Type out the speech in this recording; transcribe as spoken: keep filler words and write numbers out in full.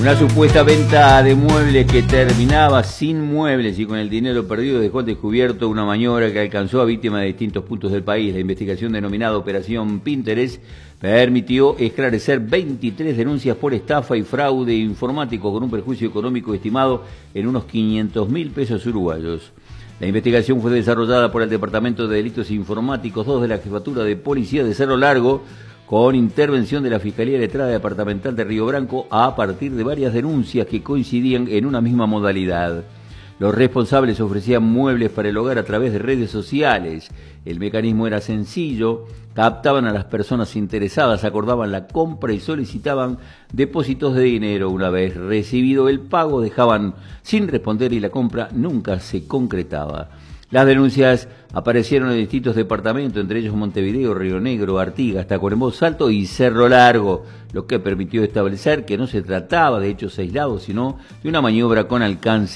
Una supuesta venta de muebles que terminaba sin muebles y con el dinero perdido dejó al descubierto una maniobra que alcanzó a víctimas de distintos puntos del país. La investigación denominada Operación Pinterest permitió esclarecer veintitrés denuncias por estafa y fraude informático con un perjuicio económico estimado en unos quinientos mil pesos uruguayos. La investigación fue desarrollada por el Departamento de Delitos Informáticos dos de la Jefatura de Policía de Cerro Largo, con intervención de la Fiscalía Letrada Departamental de Río Branco a partir de varias denuncias que coincidían en una misma modalidad. Los responsables ofrecían muebles para el hogar a través de redes sociales. El mecanismo era sencillo, captaban a las personas interesadas, acordaban la compra y solicitaban depósitos de dinero. Una vez recibido el pago, dejaban sin responder y la compra nunca se concretaba. Las denuncias aparecieron en distintos departamentos, entre ellos Montevideo, Río Negro, Artigas, Tacuarembó, Salto y Cerro Largo, lo que permitió establecer que no se trataba de hechos aislados, sino de una maniobra con alcance